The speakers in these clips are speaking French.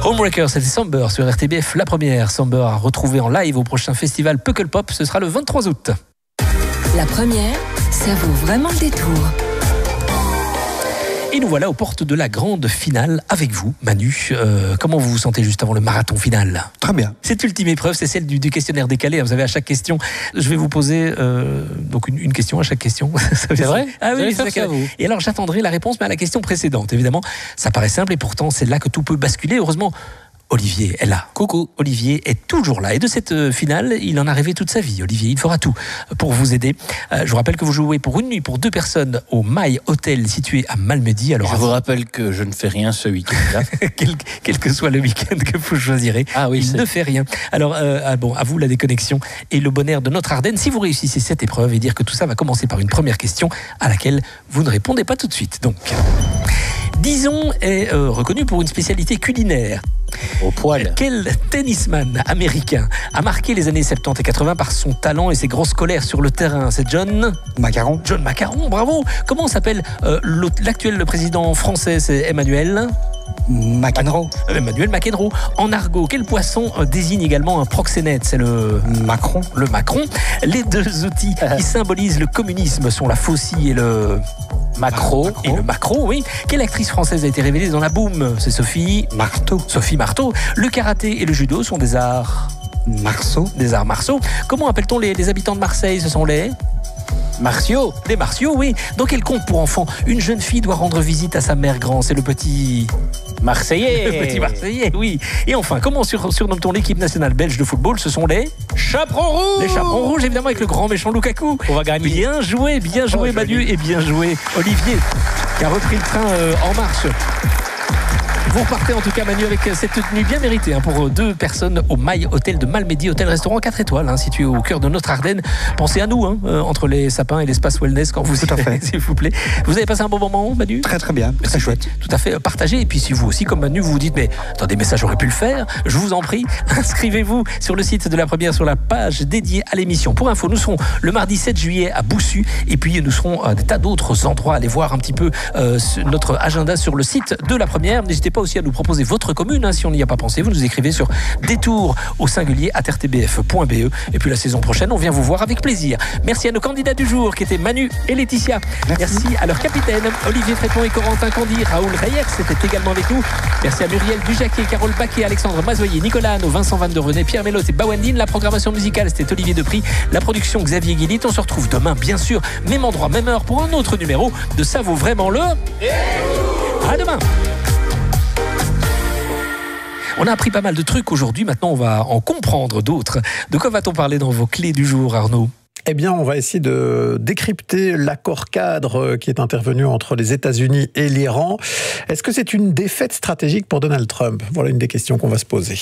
Homebreaker, c'était Somber sur RTBF, la première. Somber à retrouver en live au prochain festival Pukkelpop, ce sera le 23 août. La première, ça vaut vraiment le détour. Et nous voilà aux portes de la grande finale avec vous, Manu. Comment vous vous sentez juste avant le marathon final ? Très bien. Cette ultime épreuve, c'est celle du questionnaire décalé. Vous savez, à chaque question, je vais vous poser donc une question à chaque question. C'est vrai ? Ah oui, c'est ça. vous. Et alors, j'attendrai la réponse, mais à la question précédente. Évidemment, ça paraît simple et pourtant, c'est là que tout peut basculer. Heureusement, Olivier est là. Coucou. Olivier est toujours là. Et de cette finale, il en a rêvé toute sa vie. Olivier, il fera tout pour vous aider. Je vous rappelle que vous jouez pour une nuit, pour 2 personnes au My Hotel situé à Malmedy. Alors, je vous rappelle que je ne fais rien ce week-end-là. quel que soit le week-end que vous choisirez, il ne fait rien. Alors, à vous la déconnexion et le bonheur de notre Ardenne. Si vous réussissez cette épreuve et dire que tout ça va commencer par une première question à laquelle vous ne répondez pas tout de suite. Donc, Dizon est reconnu pour une spécialité culinaire. Au poil. Quel tennisman américain a marqué les années 70 et 80 par son talent et ses grosses colères sur le terrain ? C'est John Macaron. John Macaron, bravo. Comment s'appelle l'actuel président français ? C'est Emmanuel McEnroe. Emmanuel McEnroe. En argot, quel poisson désigne également un proxénète ? C'est le Macron. Le Macron. Les 2 outils qui symbolisent le communisme sont la faucille et le macro. Et le macro, oui. Quelle actrice française a été révélée dans La Boum ? C'est Sophie Marteau. Sophie Marteau. Le karaté et le judo sont des arts marceaux. Des arts marceaux. Comment appelle-t-on les habitants de Marseille ? Ce sont les martiaux. Des martiaux, oui. Dans quel conte pour enfants une jeune fille doit rendre visite à sa mère grand ? C'est le petit Marseillais. Le petit Marseillais, oui. Et enfin, comment surnomme-t-on l'équipe nationale belge de football ? Ce sont les chaperons rouges. Les chaperons rouges, évidemment, avec le grand méchant Lukaku. On va gagner. Bien joué, Manu, et bien joué, Olivier, qui a repris le train en marche. Vous repartez en tout cas, Manu, avec cette tenue bien méritée pour 2 personnes au My Hotel de Malmedy, hôtel-restaurant 4 étoiles, situé au cœur de notre Ardenne. Pensez à nous, entre les sapins et l'espace wellness quand vous y allez, s'il vous plaît. Vous avez passé un bon moment, Manu ? Très très bien, très chouette. Tout à fait, partagez. Et puis si vous aussi, comme Manu, vous vous dites, mais attendez, mais ça j'aurais pu le faire, je vous en prie, inscrivez-vous sur le site de la première, sur la page dédiée à l'émission. Pour info, nous serons le mardi 7 juillet à Boussu, et puis nous serons à des tas d'autres endroits. Allez voir un petit peu notre agenda sur le site de la première. N'hésitez pas aussi à nous proposer votre commune, si on n'y a pas pensé. Vous nous écrivez sur détour@rtbf.be. Et puis la saison prochaine, on vient vous voir avec plaisir. Merci à nos candidats du jour qui étaient Manu et Laetitia. Merci à leur capitaine Olivier Fréton et Corentin Candy. Raoul Reyers était également avec nous. Merci à Muriel Dujaquet, Carole Baquet, Alexandre Mazoyer, Nicolas Hano, Vincent Van der René, Pierre Mélotte et Bawandine. La programmation musicale, c'était Olivier Depry. La production, Xavier Guillit. On se retrouve demain, bien sûr, même endroit, même heure, pour un autre numéro de Ça vaut vraiment le... À demain. On a appris pas mal de trucs aujourd'hui, maintenant on va en comprendre d'autres. De quoi va-t-on parler dans vos clés du jour, Arnaud ? Eh bien, on va essayer de décrypter l'accord cadre qui est intervenu entre les États-Unis et l'Iran. Est-ce que c'est une défaite stratégique pour Donald Trump ? Voilà une des questions qu'on va se poser.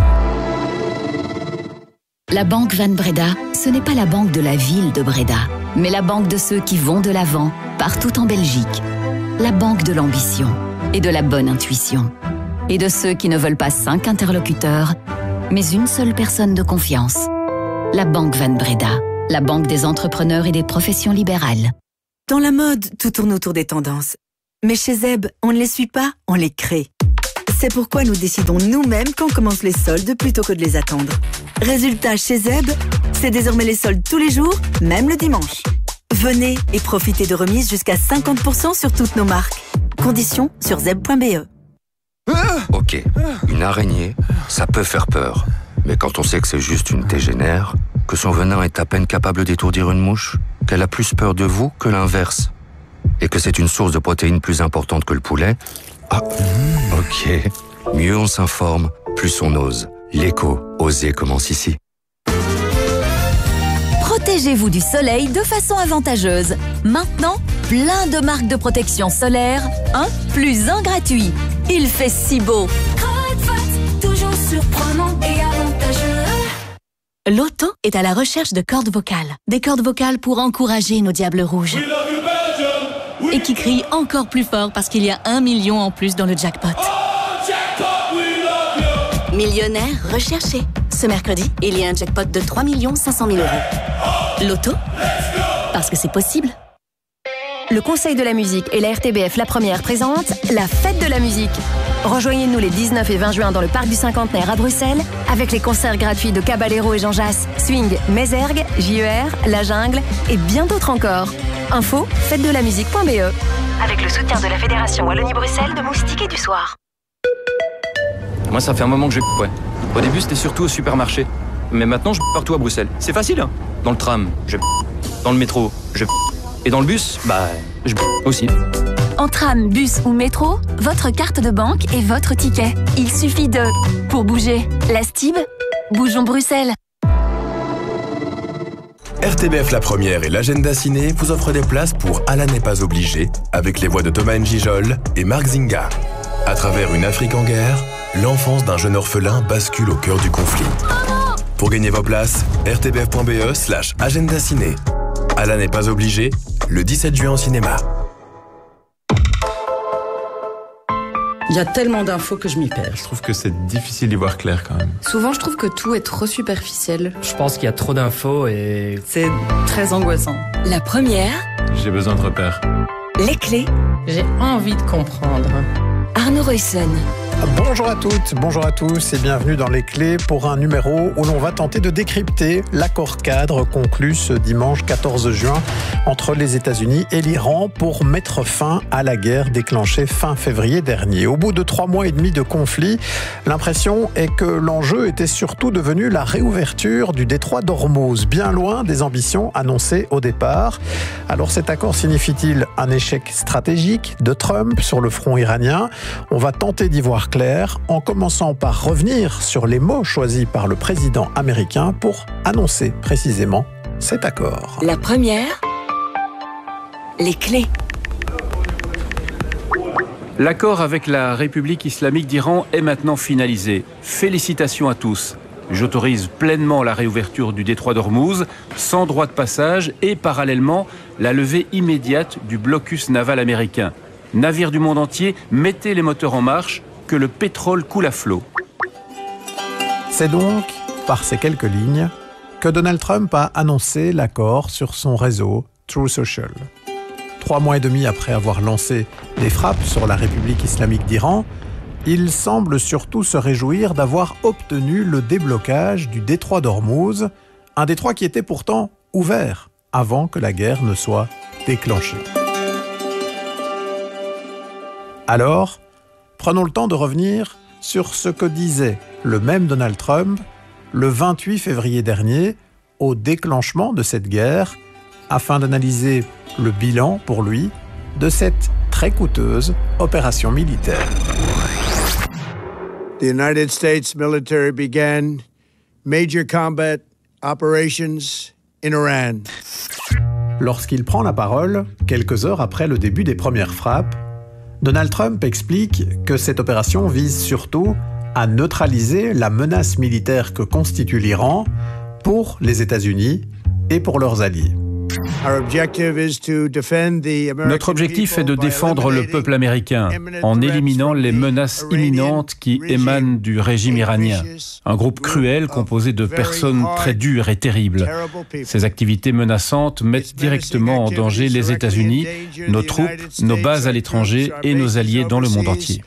La banque Van Breda, ce n'est pas la banque de la ville de Breda, mais la banque de ceux qui vont de l'avant, partout en Belgique. La banque de l'ambition et de la bonne intuition. Et de ceux qui ne veulent pas 5 interlocuteurs, mais une seule personne de confiance. La banque Van Breda, la banque des entrepreneurs et des professions libérales. Dans la mode, tout tourne autour des tendances. Mais chez Zeb, on ne les suit pas, on les crée. C'est pourquoi nous décidons nous-mêmes quand commencent les soldes plutôt que de les attendre. Résultat, chez Zeb, c'est désormais les soldes tous les jours, même le dimanche. Venez et profitez de remises jusqu'à 50% sur toutes nos marques. Conditions sur zeb.be. Ok, une araignée, ça peut faire peur. Mais quand on sait que c'est juste une tégénaire, que son venin est à peine capable d'étourdir une mouche, qu'elle a plus peur de vous que l'inverse, et que c'est une source de protéines plus importante que le poulet, ok. Mieux on s'informe, plus on ose. L'éco, oser commence ici. Protégez-vous du soleil de façon avantageuse. Maintenant, plein de marques de protection solaire, 1 + 1 gratuit. Il fait si beau. Toujours surprenant et avantageux. Loto est à la recherche de cordes vocales. Des cordes vocales pour encourager nos diables rouges. Et qui crient encore plus fort parce qu'il y a 1 million en plus dans le jackpot. Millionnaire recherché. Ce mercredi, il y a un jackpot de 3 500 000 €. Loto, parce que c'est possible. Le Conseil de la musique et la RTBF La Première présentent la Fête de la musique. Rejoignez-nous les 19 et 20 juin dans le Parc du Cinquantenaire à Bruxelles avec les concerts gratuits de Caballero et Jean Jass, Swing, Mézergue, JER, La Jungle et bien d'autres encore. Info, fêtedelamusique.be. Avec le soutien de la Fédération Wallonie-Bruxelles de Moustique et du Soir. Moi, ça fait un moment que ouais. Au début, c'était surtout au supermarché. Mais maintenant, je partout à Bruxelles. C'est facile, hein. Dans le tram, dans le métro, et dans le bus, je aussi. En tram, bus ou métro, votre carte de banque est votre ticket. Il suffit de... Pour bouger, la STIB, bougeons Bruxelles. RTBF La Première et l'Agenda Ciné vous offrent des places pour Allah n'est pas obligé, avec les voix de Thomas Njijol et Marc Zinga. À travers une Afrique en guerre, l'enfance d'un jeune orphelin bascule au cœur du conflit. Pour gagner vos places, rtbf.be/agenda ciné. Allah n'est pas obligé, le 17 juin au cinéma. Il y a tellement d'infos que je m'y perds. Je trouve que c'est difficile d'y voir clair quand même. Souvent, je trouve que tout est trop superficiel. Je pense qu'il y a trop d'infos et... C'est très angoissant. La première. J'ai besoin de repères. Les clés. J'ai envie de comprendre. Arnaud Ruyssen. Bonjour à toutes, bonjour à tous et bienvenue dans Les Clés pour un numéro où l'on va tenter de décrypter l'accord cadre conclu ce dimanche 14 juin entre les États-Unis et l'Iran pour mettre fin à la guerre déclenchée fin février dernier. Au bout de 3 mois et demi de conflit, l'impression est que l'enjeu était surtout devenu la réouverture du détroit d'Ormuz, bien loin des ambitions annoncées au départ. Alors cet accord signifie-t-il un échec stratégique de Trump sur le front iranien ? On va tenter d'y voir clair en commençant par revenir sur les mots choisis par le président américain pour annoncer précisément cet accord. La première, les clés. L'accord avec la République islamique d'Iran est maintenant finalisé. Félicitations à tous. J'autorise pleinement la réouverture du détroit d'Ormuz, sans droit de passage et parallèlement la levée immédiate du blocus naval américain. Navires du monde entier, mettez les moteurs en marche, que le pétrole coule à flot. C'est donc, par ces quelques lignes, que Donald Trump a annoncé l'accord sur son réseau Truth Social. 3 mois et demi après avoir lancé des frappes sur la République islamique d'Iran, il semble surtout se réjouir d'avoir obtenu le déblocage du détroit d'Ormuz, un détroit qui était pourtant ouvert avant que la guerre ne soit déclenchée. Alors, prenons le temps de revenir sur ce que disait le même Donald Trump le 28 février dernier au déclenchement de cette guerre afin d'analyser le bilan pour lui de cette très coûteuse opération militaire. The United States military began major combat operations in Iran. Lorsqu'il prend la parole, quelques heures après le début des premières frappes, Donald Trump explique que cette opération vise surtout à neutraliser la menace militaire que constitue l'Iran pour les États-Unis et pour leurs alliés. Notre objectif est de défendre le peuple américain en éliminant les menaces imminentes qui émanent du régime iranien. Un groupe cruel composé de personnes très dures et terribles. Ces activités menaçantes mettent directement en danger les États-Unis, nos troupes, nos bases à l'étranger et nos alliés dans le monde entier.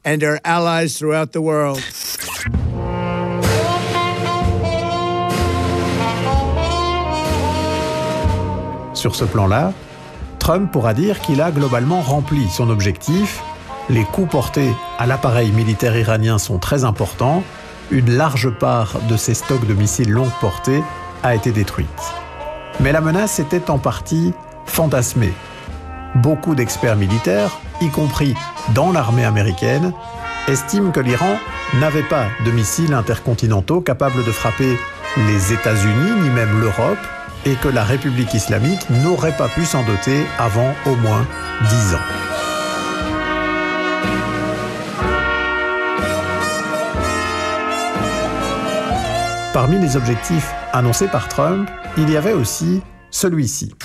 Sur ce plan-là, Trump pourra dire qu'il a globalement rempli son objectif. Les coups portés à l'appareil militaire iranien sont très importants. Une large part de ses stocks de missiles longue portée a été détruite. Mais la menace était en partie fantasmée. Beaucoup d'experts militaires, y compris dans l'armée américaine, estiment que l'Iran n'avait pas de missiles intercontinentaux capables de frapper les États-Unis ni même l'Europe, et que la République islamique n'aurait pas pu s'en doter avant au moins 10 ans. Parmi les objectifs annoncés par Trump, il y avait aussi celui-ci.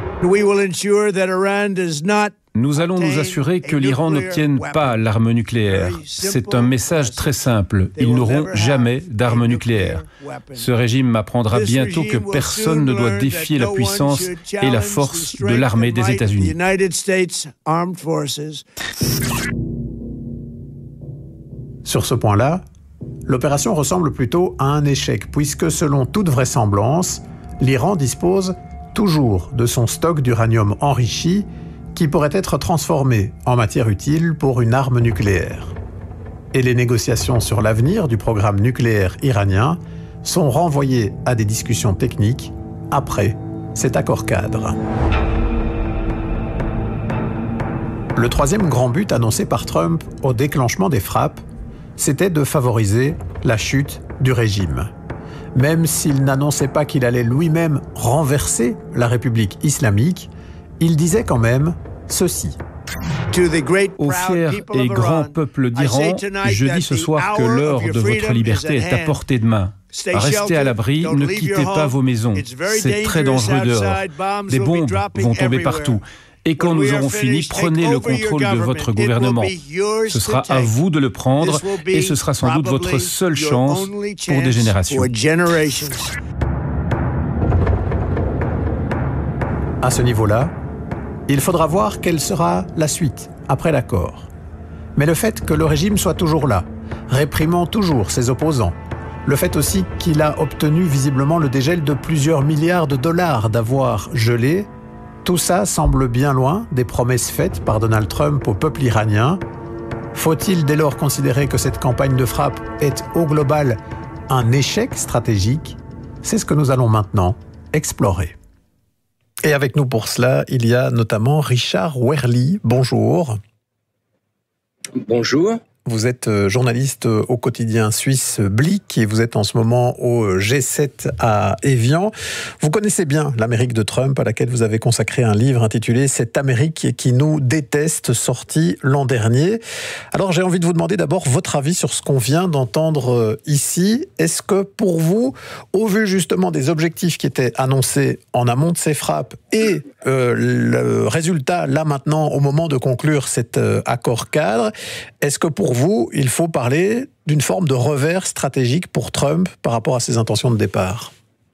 Nous allons nous assurer que l'Iran n'obtienne pas l'arme nucléaire. C'est un message très simple. Ils n'auront jamais d'armes nucléaires. Ce régime m'apprendra bientôt que personne ne doit défier la puissance et la force de l'armée des États-Unis. Sur ce point-là, l'opération ressemble plutôt à un échec, puisque selon toute vraisemblance, l'Iran dispose toujours de son stock d'uranium enrichi qui pourrait être transformé en matière utile pour une arme nucléaire. Et les négociations sur l'avenir du programme nucléaire iranien sont renvoyées à des discussions techniques après cet accord cadre. Le troisième grand but annoncé par Trump au déclenchement des frappes, c'était de favoriser la chute du régime. Même s'il n'annonçait pas qu'il allait lui-même renverser la République islamique, il disait quand même ceci. Au fier et grand peuple d'Iran, je dis ce soir que l'heure de votre liberté est à portée de main. Restez à l'abri, ne quittez pas vos maisons. C'est très dangereux dehors. Des bombes vont tomber partout. Et quand nous aurons fini, prenez le contrôle de votre gouvernement. Ce sera à vous de le prendre et ce sera sans doute votre seule chance pour des générations. À ce niveau-là, il faudra voir quelle sera la suite après l'accord. Mais le fait que le régime soit toujours là, réprimant toujours ses opposants, le fait aussi qu'il a obtenu visiblement le dégel de plusieurs milliards de dollars d'avoirs gelés, tout ça semble bien loin des promesses faites par Donald Trump au peuple iranien. Faut-il dès lors considérer que cette campagne de frappe est au global un échec stratégique? C'est ce que nous allons maintenant explorer. Et avec nous pour cela, il y a notamment Richard Wehrli. Bonjour. Bonjour. Vous êtes journaliste au quotidien suisse Blick et vous êtes en ce moment au G7 à Évian. Vous connaissez bien l'Amérique de Trump à laquelle vous avez consacré un livre intitulé « Cette Amérique qui nous déteste » sorti l'an dernier. Alors j'ai envie de vous demander d'abord votre avis sur ce qu'on vient d'entendre ici. Est-ce que pour vous, au vu justement des objectifs qui étaient annoncés en amont de ces frappes et le résultat là maintenant au moment de conclure cet accord cadre, est-ce que pour vous, il faut parler d'une forme de revers stratégique pour Trump par rapport à ses intentions de départ?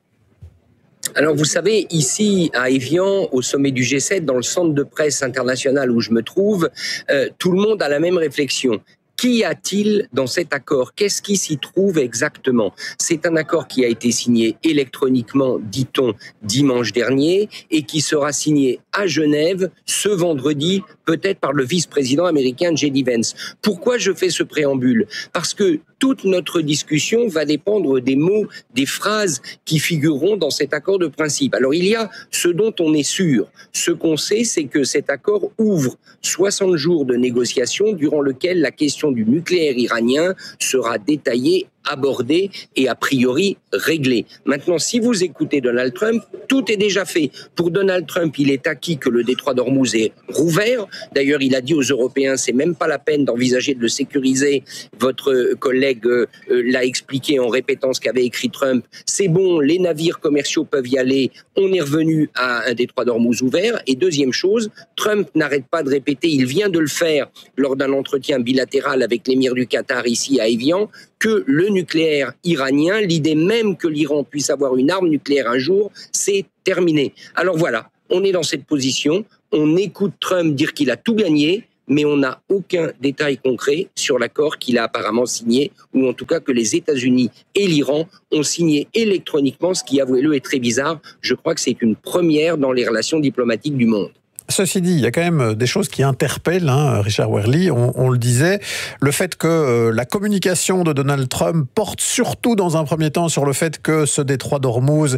Alors vous savez, ici à Évian, au sommet du G7, dans le centre de presse international où je me trouve, tout le monde a la même réflexion. Qu'y a-t-il dans cet accord? Qu'est-ce qui s'y trouve exactement? C'est un accord qui a été signé électroniquement, dit-on, dimanche dernier, et qui sera signé à Genève ce vendredi, peut-être par le vice-président américain J.D. Vance. Pourquoi je fais ce préambule? Parce que toute notre discussion va dépendre des mots, des phrases qui figureront dans cet accord de principe. Alors il y a ce dont on est sûr. Ce qu'on sait, c'est que cet accord ouvre 60 jours de négociations durant lesquels la question du nucléaire iranien sera détaillée, abordée et a priori réglée. Maintenant, si vous écoutez Donald Trump, tout est déjà fait. Pour Donald Trump, il est acquis que le détroit d'Ormuz est rouvert. D'ailleurs, il a dit aux Européens, c'est même pas la peine d'envisager de le sécuriser. Votre collègue l'a expliqué en répétant ce qu'avait écrit Trump. C'est bon, les navires commerciaux peuvent y aller. On est revenu à un détroit d'Ormuz ouvert. Et deuxième chose, Trump n'arrête pas de répéter, il vient de le faire lors d'un entretien bilatéral avec l'émir du Qatar ici à Évian, que le nucléaire iranien, l'idée même que l'Iran puisse avoir une arme nucléaire un jour, c'est terminé. Alors voilà, on est dans cette position, on écoute Trump dire qu'il a tout gagné, mais on n'a aucun détail concret sur l'accord qu'il a apparemment signé, ou en tout cas que les États-Unis et l'Iran ont signé électroniquement, ce qui, avouez-le, est très bizarre. Je crois que c'est une première dans les relations diplomatiques du monde. Ceci dit, il y a quand même des choses qui interpellent, Richard Wehrli, on le disait, le fait que la communication de Donald Trump porte surtout dans un premier temps sur le fait que ce détroit d'Ormuz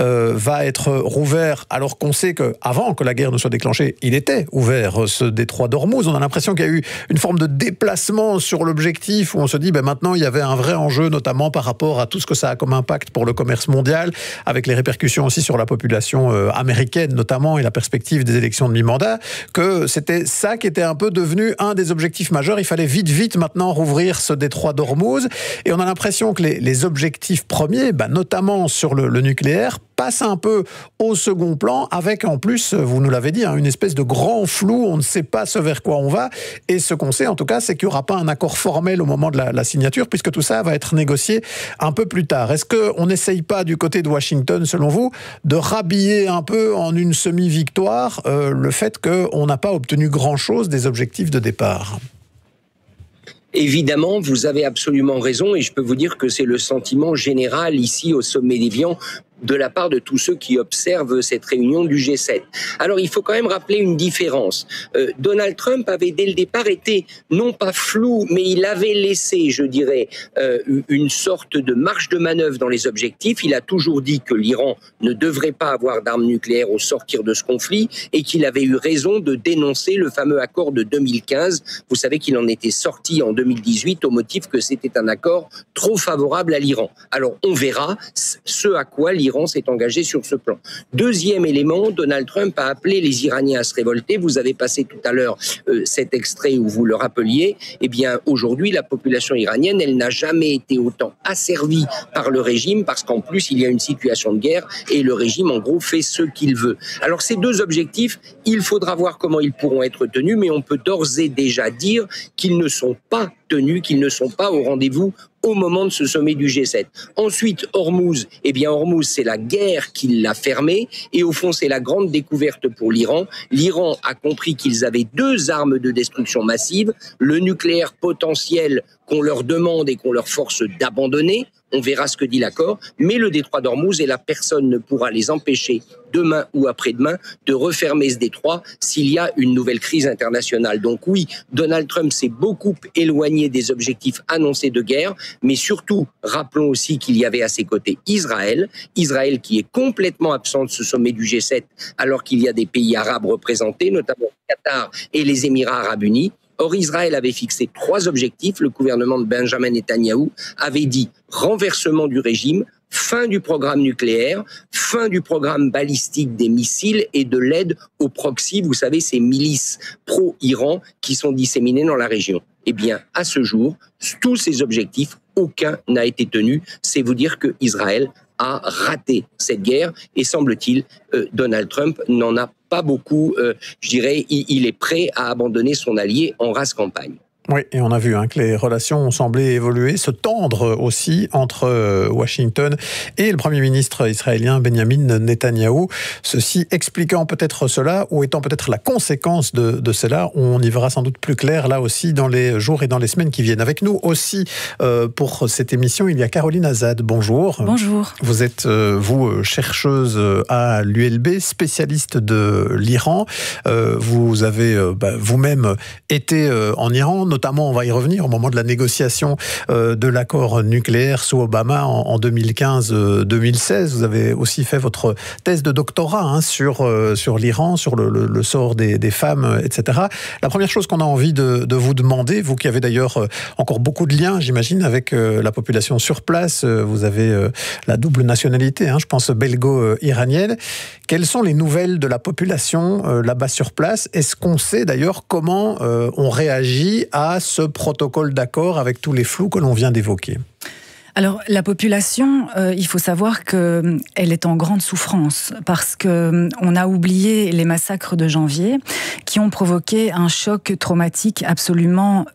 va être rouvert, alors qu'on sait qu'avant que la guerre ne soit déclenchée, il était ouvert, ce détroit d'Ormuz. On a l'impression qu'il y a eu une forme de déplacement sur l'objectif, où on se dit, maintenant, il y avait un vrai enjeu, notamment par rapport à tout ce que ça a comme impact pour le commerce mondial, avec les répercussions aussi sur la population américaine, notamment, et la perspective des élections de mi-mandat, que c'était ça qui était un peu devenu un des objectifs majeurs. Il fallait vite maintenant rouvrir ce détroit d'Ormuz. Et on a l'impression que les objectifs premiers, notamment sur le nucléaire, passent un peu au second plan, avec en plus, vous nous l'avez dit, une espèce de grand flou. On ne sait pas ce vers quoi on va. Et ce qu'on sait, en tout cas, c'est qu'il n'y aura pas un accord formel au moment de la signature, puisque tout ça va être négocié un peu plus tard. Est-ce qu'on n'essaye pas, du côté de Washington, selon vous, de rhabiller un peu en une semi-victoire le fait qu'on n'a pas obtenu grand-chose des objectifs de départ? Évidemment, vous avez absolument raison et je peux vous dire que c'est le sentiment général ici au sommet d'Évian de la part de tous ceux qui observent cette réunion du G7. Alors, il faut quand même rappeler une différence. Donald Trump avait dès le départ été non pas flou, mais il avait laissé, je dirais, une sorte de marge de manœuvre dans les objectifs. Il a toujours dit que l'Iran ne devrait pas avoir d'armes nucléaires au sortir de ce conflit et qu'il avait eu raison de dénoncer le fameux accord de 2015. Vous savez qu'il en était sorti en 2018 au motif que c'était un accord trop favorable à l'Iran. Alors, on verra ce à quoi l'Iran s'est engagé sur ce plan. Deuxième élément, Donald Trump a appelé les Iraniens à se révolter. Vous avez passé tout à l'heure cet extrait où vous le rappeliez. Eh bien, aujourd'hui, la population iranienne, elle n'a jamais été autant asservie par le régime parce qu'en plus, il y a une situation de guerre et le régime, en gros, fait ce qu'il veut. Alors, ces deux objectifs, il faudra voir comment ils pourront être tenus, mais on peut d'ores et déjà dire qu'ils ne sont pas tenus, qu'ils ne sont pas au rendez-vous au moment de ce sommet du G7. Ensuite, Hormuz, eh bien Hormuz, c'est la guerre qui l'a fermé et au fond, c'est la grande découverte pour l'Iran. L'Iran a compris qu'ils avaient deux armes de destruction massive, le nucléaire potentiel qu'on leur demande et qu'on leur force d'abandonner. On verra ce que dit l'accord, mais le détroit d'Ormuz et la personne ne pourra les empêcher demain ou après-demain de refermer ce détroit s'il y a une nouvelle crise internationale. Donc oui, Donald Trump s'est beaucoup éloigné des objectifs annoncés de guerre, mais surtout, rappelons aussi qu'il y avait à ses côtés Israël qui est complètement absent de ce sommet du G7 alors qu'il y a des pays arabes représentés, notamment le Qatar et les Émirats arabes unis. Or, Israël avait fixé 3 objectifs. Le gouvernement de Benjamin Netanyahou avait dit renversement du régime, fin du programme nucléaire, fin du programme balistique des missiles et de l'aide aux proxys, vous savez, ces milices pro-Iran qui sont disséminées dans la région. Eh bien, à ce jour, tous ces objectifs, aucun n'a été tenu. C'est vous dire que Israël a raté cette guerre et semble-t-il, Donald Trump n'en a pas beaucoup. Je dirais, il est prêt à abandonner son allié en rase campagne. Oui, et on a vu que les relations ont semblé évoluer, se tendre aussi entre Washington et le Premier ministre israélien Benjamin Netanyahou. Ceci expliquant peut-être cela, ou étant peut-être la conséquence de cela. On y verra sans doute plus clair là aussi dans les jours et dans les semaines qui viennent. Avec nous aussi pour cette émission, il y a Caroline Azad. Bonjour. Bonjour. Vous êtes, vous, chercheuse à l'ULB, spécialiste de l'Iran. Vous avez vous-même été en Iran, notamment, on va y revenir, au moment de la négociation de l'accord nucléaire sous Obama en 2015-2016. Vous avez aussi fait votre thèse de doctorat sur l'Iran, sur le sort des femmes, etc. La première chose qu'on a envie de vous demander, vous qui avez d'ailleurs encore beaucoup de liens, j'imagine, avec la population sur place, vous avez la double nationalité, je pense belgo-iranienne. Quelles sont les nouvelles de la population là-bas sur place? Est-ce qu'on sait d'ailleurs comment on réagit à ce protocole d'accord avec tous les flous que l'on vient d'évoquer? Alors, la population, il faut savoir qu'elle est en grande souffrance parce qu'on a oublié les massacres de janvier qui ont provoqué un choc traumatique absolument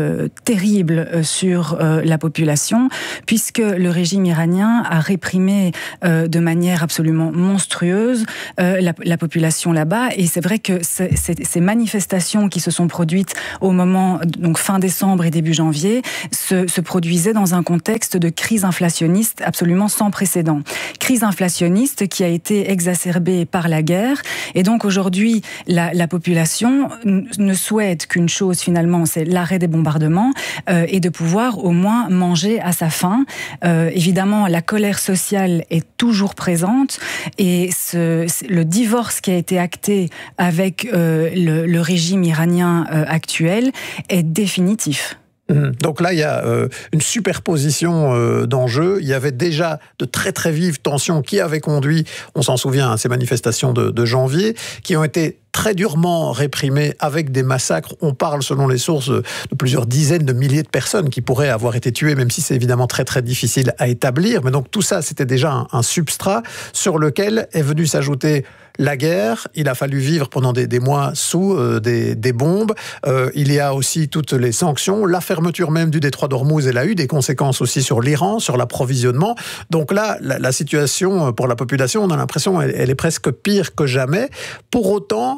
terrible sur la population, puisque le régime iranien a réprimé de manière absolument monstrueuse la population là-bas. Et c'est vrai que ces manifestations qui se sont produites au moment, donc fin décembre et début janvier, se produisaient dans un contexte de crise inflationniste absolument sans précédent. Crise inflationniste qui a été exacerbée par la guerre. Et donc aujourd'hui, la population ne souhaite qu'une chose finalement, c'est l'arrêt des bombardements et de pouvoir au moins manger à sa faim. Évidemment, la colère sociale est toujours présente et le divorce qui a été acté avec le régime iranien actuel est définitif. Donc là, il y a une superposition d'enjeux. Il y avait déjà de très très vives tensions qui avaient conduit, on s'en souvient, à ces manifestations de janvier, qui ont été très durement réprimées avec des massacres. On parle, selon les sources, de plusieurs dizaines de milliers de personnes qui pourraient avoir été tuées, même si c'est évidemment très très difficile à établir. Mais donc tout ça, c'était déjà un substrat sur lequel est venue s'ajouter la guerre. Il a fallu vivre pendant des mois sous des bombes. Il y a aussi toutes les sanctions. La fermeture même du détroit d'Ormuz, elle a eu des conséquences aussi sur l'Iran, sur l'approvisionnement. Donc là, la situation pour la population, on a l'impression, elle est presque pire que jamais. Pour autant,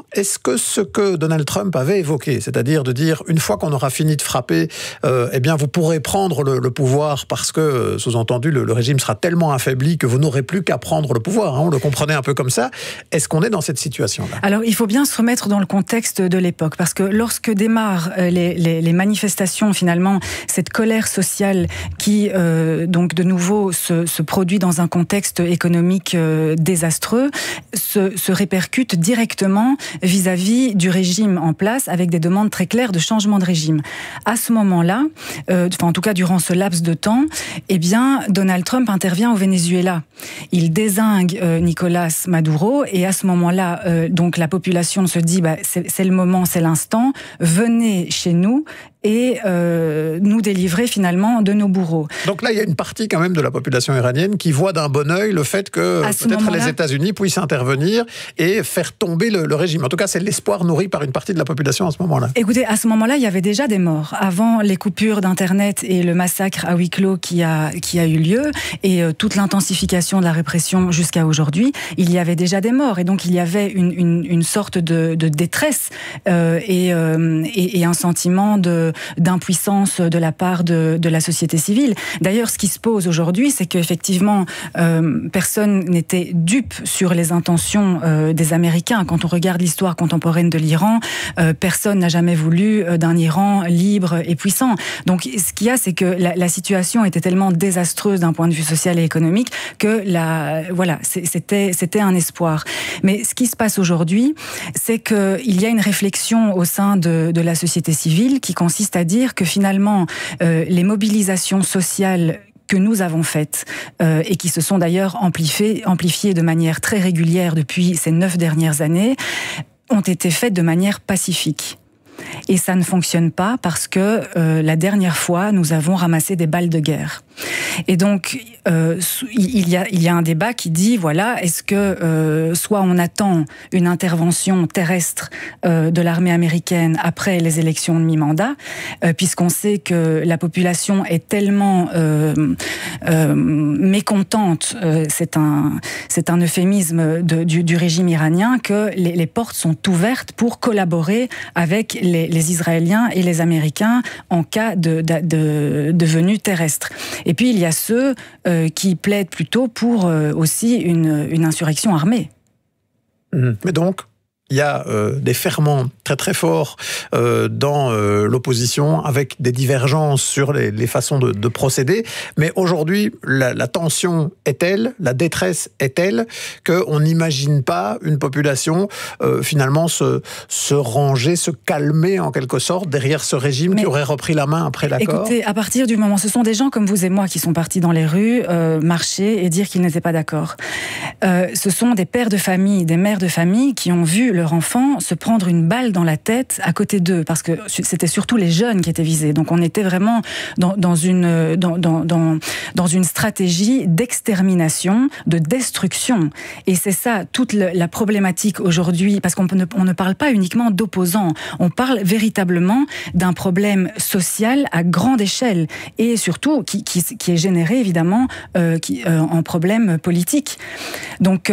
est-ce que ce que Donald Trump avait évoqué, c'est-à-dire de dire une fois qu'on aura fini de frapper, eh bien vous pourrez prendre le pouvoir parce que, sous-entendu, le régime sera tellement affaibli que vous n'aurez plus qu'à prendre le pouvoir, hein, on le comprenait un peu comme ça. Est-ce qu'on est dans cette situation-là ? Alors il faut bien se remettre dans le contexte de l'époque, parce que lorsque démarrent les manifestations, finalement, cette colère sociale qui, donc de nouveau, se produit dans un contexte économique désastreux, se répercute directement vis-à-vis du régime en place, avec des demandes très claires de changement de régime. À ce moment-là, en tout cas durant ce laps de temps, eh bien, Donald Trump intervient au Venezuela. Il dézingue Nicolas Maduro, et à ce moment-là, donc la population se dit, c'est le moment, c'est l'instant, venez chez nous et nous délivrer finalement de nos bourreaux. Donc là, il y a une partie quand même de la population iranienne qui voit d'un bon œil le fait que peut-être les États-Unis puissent intervenir et faire tomber le régime. En tout cas, c'est l'espoir nourri par une partie de la population à ce moment-là. Écoutez, à ce moment-là, il y avait déjà des morts. Avant les coupures d'Internet et le massacre à huis clos qui a eu lieu, et toute l'intensification de la répression jusqu'à aujourd'hui, il y avait déjà des morts. Et donc, il y avait une sorte de détresse et un sentiment d'impuissance de la part de la société civile. D'ailleurs, ce qui se pose aujourd'hui, c'est qu'effectivement, personne n'était dupe sur les intentions des Américains. Quand on regarde l'histoire contemporaine de l'Iran, personne n'a jamais voulu d'un Iran libre et puissant. Donc, ce qu'il y a, c'est que la situation était tellement désastreuse d'un point de vue social et économique que c'était un espoir. Mais ce qui se passe aujourd'hui, c'est qu'il y a une réflexion au sein de la société civile qui consiste à dire que finalement, les mobilisations sociales que nous avons faites, et qui se sont d'ailleurs amplifiées de manière très régulière depuis ces 9 dernières années, ont été faites de manière pacifique. Et ça ne fonctionne pas parce que la dernière fois, nous avons ramassé des balles de guerre. Et donc, il y a un débat qui dit, voilà, est-ce que soit on attend une intervention terrestre de l'armée américaine après les élections de mi-mandat, puisqu'on sait que la population est tellement mécontente, c'est un euphémisme du régime iranien, que les portes sont ouvertes pour collaborer avec les Israéliens et les Américains en cas de venue terrestre. Et puis, il y a ceux qui plaident plutôt pour aussi une insurrection armée. Mais donc, il y a des ferments très très forts dans l'opposition, avec des divergences sur les façons de procéder. Mais aujourd'hui, la tension est telle, la détresse est telle, qu'on n'imagine pas une population finalement se ranger, se calmer en quelque sorte derrière ce régime qui aurait repris la main après l'accord. Écoutez, à partir du moment, ce sont des gens comme vous et moi qui sont partis dans les rues, marcher et dire qu'ils n'étaient pas d'accord. Ce sont des pères de famille, des mères de famille qui ont vu leur enfant se prendre une balle dans la tête à côté d'eux, parce que c'était surtout les jeunes qui étaient visés. Donc on était vraiment dans une stratégie d'extermination, de destruction. Et c'est ça toute la problématique aujourd'hui, parce qu'on ne parle pas uniquement d'opposants, on parle véritablement d'un problème social à grande échelle, et surtout qui est généré évidemment en problème politique. Donc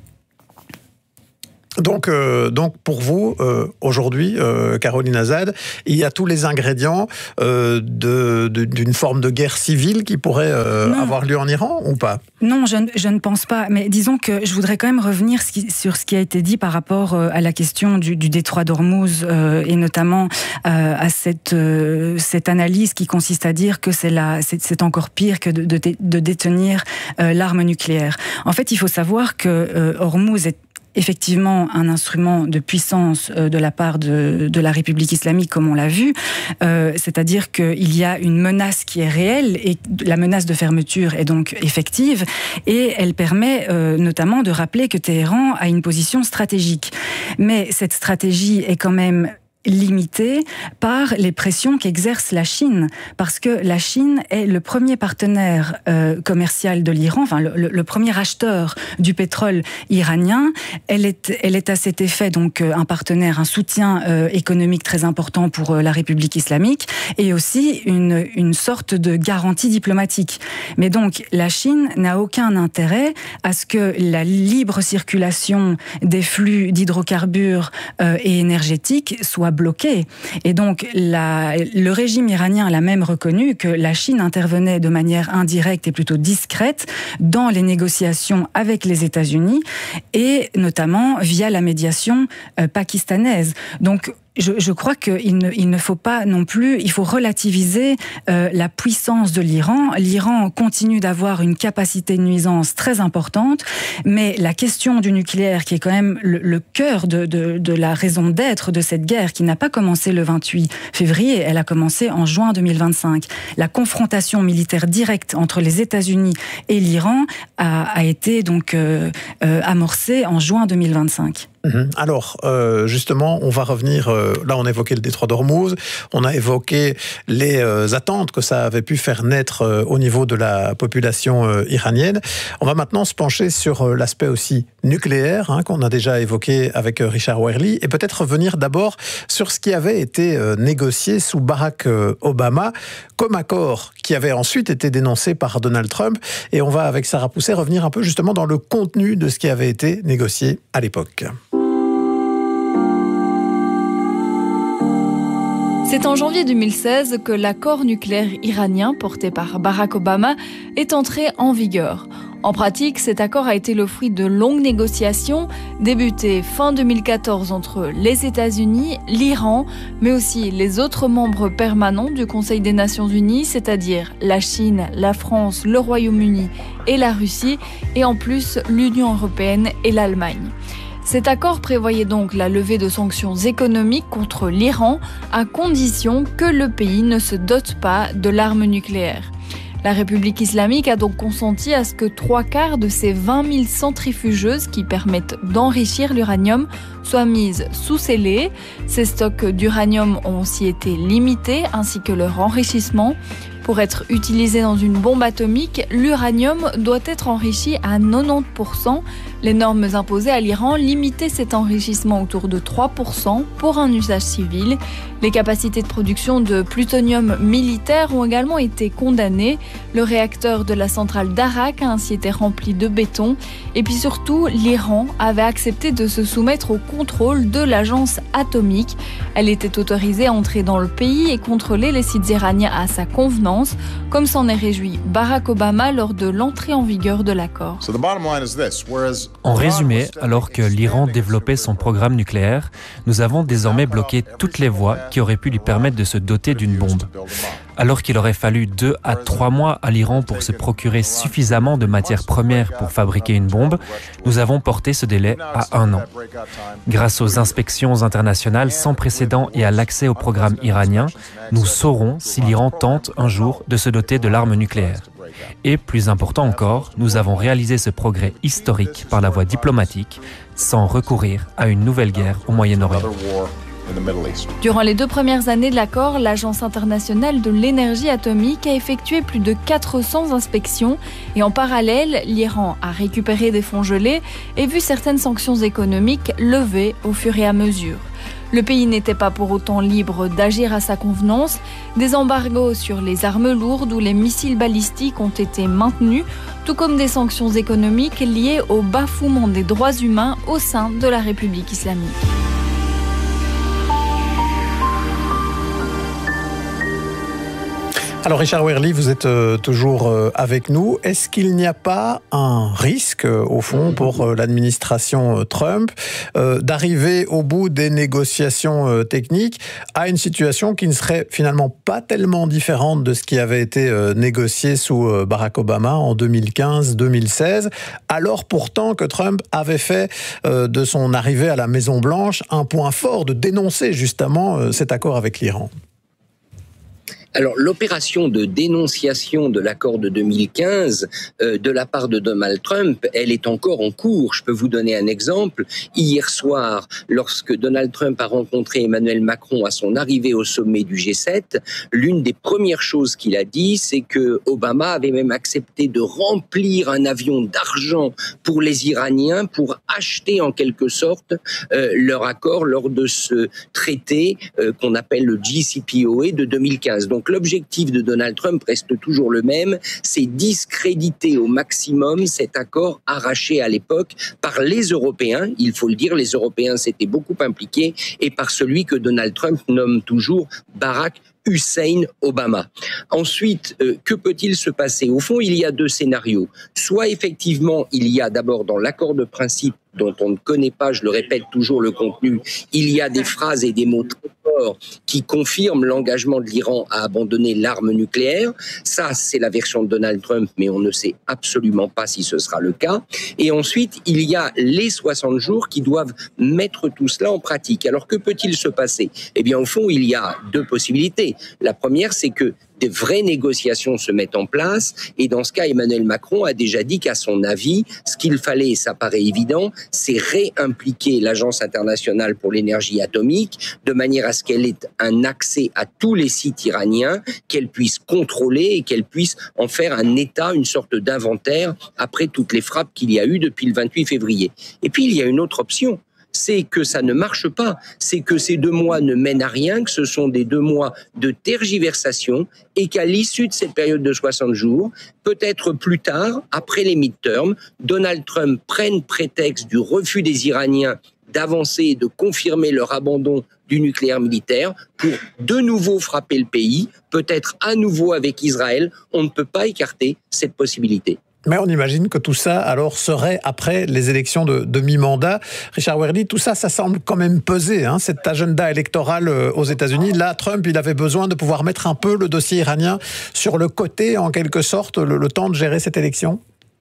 pour vous, aujourd'hui, Caroline Azad, il y a tous les ingrédients d'une forme de guerre civile qui pourrait avoir lieu en Iran, ou pas ? Non, je ne pense pas. Mais disons que je voudrais quand même revenir sur ce qui a été dit par rapport à la question du détroit d'Ormuz, et notamment à cette analyse qui consiste à dire que c'est encore pire que de détenir l'arme nucléaire. En fait, il faut savoir que Ormuz est effectivement un instrument de puissance de la part de la République islamique, comme on l'a vu, c'est-à-dire qu'il y a une menace qui est réelle, et la menace de fermeture est donc effective, et elle permet notamment de rappeler que Téhéran a une position stratégique. Mais cette stratégie est quand même limité par les pressions qu'exerce la Chine, parce que la Chine est le premier partenaire commercial de l'Iran, enfin le premier acheteur du pétrole iranien. Elle est à cet effet donc un partenaire, un soutien économique très important pour la République islamique, et aussi une sorte de garantie diplomatique. Mais donc la Chine n'a aucun intérêt à ce que la libre circulation des flux d'hydrocarbures et énergétiques soit bloquée. Et donc le régime iranien l'a même reconnu que la Chine intervenait de manière indirecte et plutôt discrète dans les négociations avec les États-Unis, et notamment via la médiation pakistanaise. Donc je crois qu'il ne faut pas non plus, il faut relativiser la puissance de l'Iran. L'Iran continue d'avoir une capacité de nuisance très importante, mais la question du nucléaire, qui est quand même le cœur de la raison d'être de cette guerre, qui n'a pas commencé le 28 février, elle a commencé en juin 2025. La confrontation militaire directe entre les États-Unis et l'Iran a été donc amorcée en juin 2025. Alors, justement, on va revenir, là on a évoqué le détroit d'Ormuz, on a évoqué les attentes que ça avait pu faire naître au niveau de la population iranienne. On va maintenant se pencher sur l'aspect aussi nucléaire, qu'on a déjà évoqué avec Richard Wehrli, et peut-être revenir d'abord sur ce qui avait été négocié sous Barack Obama comme accord, qui avait ensuite été dénoncé par Donald Trump, et on va avec Sarah Pousset revenir un peu justement dans le contenu de ce qui avait été négocié à l'époque. C'est en janvier 2016 que l'accord nucléaire iranien porté par Barack Obama est entré en vigueur. En pratique, cet accord a été le fruit de longues négociations débutées fin 2014 entre les États-Unis, l'Iran, mais aussi les autres membres permanents du Conseil des Nations Unies, c'est-à-dire la Chine, la France, le Royaume-Uni et la Russie, et en plus l'Union européenne et l'Allemagne. Cet accord prévoyait donc la levée de sanctions économiques contre l'Iran à condition que le pays ne se dote pas de l'arme nucléaire. La République islamique a donc consenti à ce que 3/4 de ces 20 000 centrifugeuses qui permettent d'enrichir l'uranium soient mises sous scellé. Ces stocks d'uranium ont aussi été limités, ainsi que leur enrichissement. Pour être utilisé dans une bombe atomique, l'uranium doit être enrichi à 90%. Les normes imposées à l'Iran limitaient cet enrichissement autour de 3% pour un usage civil. Les capacités de production de plutonium militaire ont également été condamnées. Le réacteur de la centrale d'Arak a ainsi été rempli de béton. Et puis surtout, l'Iran avait accepté de se soumettre au contrôle de l'agence atomique. Elle était autorisée à entrer dans le pays et contrôler les sites iraniens à sa convenance, comme s'en est réjoui Barack Obama lors de l'entrée en vigueur de l'accord. En résumé, alors que l'Iran développait son programme nucléaire, nous avons désormais bloqué toutes les voies qui auraient pu lui permettre de se doter d'une bombe. Alors qu'il aurait fallu 2 à 3 mois à l'Iran pour se procurer suffisamment de matières premières pour fabriquer une bombe, nous avons porté ce délai à 1 an. Grâce aux inspections internationales sans précédent et à l'accès au programme iranien, nous saurons si l'Iran tente un jour de se doter de l'arme nucléaire. Et plus important encore, nous avons réalisé ce progrès historique par la voie diplomatique, sans recourir à une nouvelle guerre au Moyen-Orient. Durant les 2 premières années de l'accord, l'Agence internationale de l'énergie atomique a effectué plus de 400 inspections et en parallèle, l'Iran a récupéré des fonds gelés et vu certaines sanctions économiques levées au fur et à mesure. Le pays n'était pas pour autant libre d'agir à sa convenance. Des embargos sur les armes lourdes ou les missiles balistiques ont été maintenus, tout comme des sanctions économiques liées au bafouement des droits humains au sein de la République islamique. Alors Richard Wehrli, vous êtes toujours avec nous. Est-ce qu'il n'y a pas un risque, au fond, pour l'administration Trump d'arriver au bout des négociations techniques à une situation qui ne serait finalement pas tellement différente de ce qui avait été négocié sous Barack Obama en 2015-2016, alors pourtant que Trump avait fait de son arrivée à la Maison-Blanche un point fort de dénoncer justement cet accord avec l'Iran? Alors, l'opération de dénonciation de l'accord de 2015 de la part de Donald Trump, elle est encore en cours. Je peux vous donner un exemple. Hier soir, lorsque Donald Trump a rencontré Emmanuel Macron à son arrivée au sommet du G7, l'une des premières choses qu'il a dit, c'est que Obama avait même accepté de remplir un avion d'argent pour les Iraniens pour acheter en quelque sorte leur accord lors de ce traité qu'on appelle le JCPOA de 2015. Donc l'objectif de Donald Trump reste toujours le même, c'est discréditer au maximum cet accord arraché à l'époque par les Européens, il faut le dire, les Européens s'étaient beaucoup impliqués, et par celui que Donald Trump nomme toujours Barack Hussein Obama. Ensuite, que peut-il se passer? Au fond, il y a deux scénarios. Soit effectivement, il y a d'abord dans l'accord de principe dont on ne connaît pas, je le répète toujours, le contenu, il y a des phrases et des mots très forts qui confirment l'engagement de l'Iran à abandonner l'arme nucléaire. Ça, c'est la version de Donald Trump, mais on ne sait absolument pas si ce sera le cas. Et ensuite, il y a les 60 jours qui doivent mettre tout cela en pratique. Alors, que peut-il se passer? Eh bien, au fond, il y a deux possibilités. La première, c'est que des vraies négociations se mettent en place, et dans ce cas, Emmanuel Macron a déjà dit qu'à son avis, ce qu'il fallait, et ça paraît évident, c'est réimpliquer l'Agence internationale pour l'énergie atomique de manière à ce qu'elle ait un accès à tous les sites iraniens, qu'elle puisse contrôler et qu'elle puisse en faire un état, une sorte d'inventaire après toutes les frappes qu'il y a eu depuis le 28 février. Et puis, il y a une autre option. C'est que ça ne marche pas, c'est que ces 2 mois ne mènent à rien, que ce sont des 2 mois de tergiversation, et qu'à l'issue de cette période de 60 jours, peut-être plus tard, après les midterms, Donald Trump prenne prétexte du refus des Iraniens d'avancer et de confirmer leur abandon du nucléaire militaire pour de nouveau frapper le pays, peut-être à nouveau avec Israël. On ne peut pas écarter cette possibilité. Mais on imagine que tout ça, alors, serait après les élections de mi-mandat. Richard Wehrli, tout ça, ça semble quand même peser, hein, cet agenda électoral aux États-Unis. Là, Trump, il avait besoin de pouvoir mettre un peu le dossier iranien sur le côté, en quelque sorte, le temps de gérer cette élection.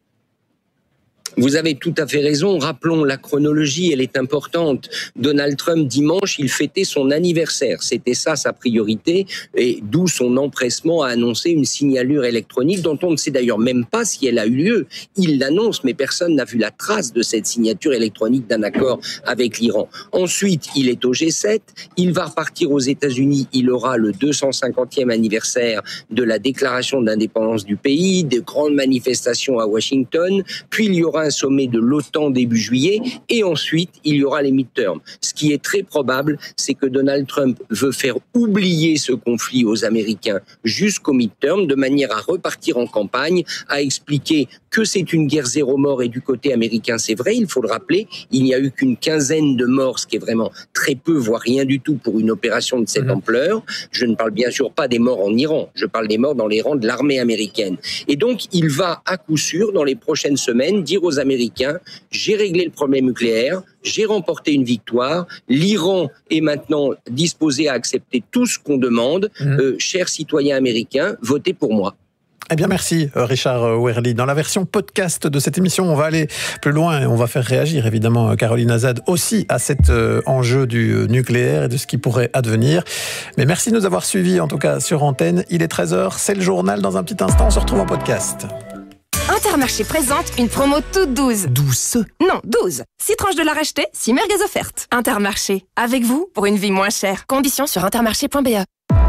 Vous avez tout à fait raison. Rappelons la chronologie, elle est importante. Donald Trump, dimanche, il fêtait son anniversaire. C'était ça sa priorité, et d'où son empressement à annoncer une signalure électronique dont on ne sait d'ailleurs même pas si elle a eu lieu. Il l'annonce, mais personne n'a vu la trace de cette signature électronique d'un accord avec l'Iran. Ensuite, il est au G7. Il va repartir aux États-Unis. Il aura le 250e anniversaire de la déclaration d'indépendance du pays, de grandes manifestations à Washington. Puis il y aura un sommet de l'OTAN début juillet, et ensuite il y aura les midterms. Ce qui est très probable, c'est que Donald Trump veut faire oublier ce conflit aux Américains jusqu'au midterm, de manière à repartir en campagne, à expliquer que c'est une guerre zéro mort, et du côté américain, c'est vrai, il faut le rappeler, il n'y a eu qu'une quinzaine de morts, ce qui est vraiment très peu, voire rien du tout pour une opération de cette ampleur. Je ne parle bien sûr pas des morts en Iran, je parle des morts dans les rangs de l'armée américaine. Et donc, il va à coup sûr, dans les prochaines semaines, dire aux Américains, j'ai réglé le problème nucléaire, j'ai remporté une victoire, l'Iran est maintenant disposé à accepter tout ce qu'on demande, chers citoyens américains, votez pour moi. Eh bien, merci Richard Wehrli. Dans la version podcast de cette émission, on va aller plus loin et on va faire réagir évidemment Caroline Azad aussi à cet enjeu du nucléaire et de ce qui pourrait advenir. Mais merci de nous avoir suivis en tout cas sur antenne. Il est 13h, c'est le journal. Dans un petit instant, on se retrouve en podcast. Intermarché présente une promo toute 12. 12? Non, 12. 6 tranches de la racheter, 6 merguez offertes. Intermarché, avec vous pour une vie moins chère. Conditions sur intermarché.be.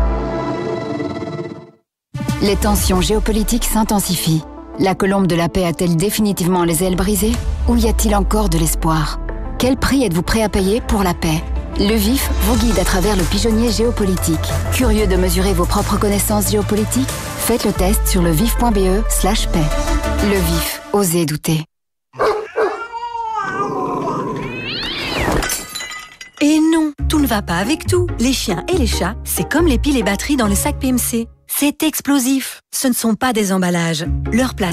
Les tensions géopolitiques s'intensifient. La colombe de la paix a-t-elle définitivement les ailes brisées? Ou y a-t-il encore de l'espoir? Quel prix êtes-vous prêt à payer pour la paix? Le VIF vous guide à travers le pigeonnier géopolitique. Curieux de mesurer vos propres connaissances géopolitiques? Faites le test sur levif.be/paix. Le VIF, osez douter. Et non, tout ne va pas avec tout. Les chiens et les chats, c'est comme les piles et batteries dans le sac PMC. C'est explosif. Ce ne sont pas des emballages. Leur place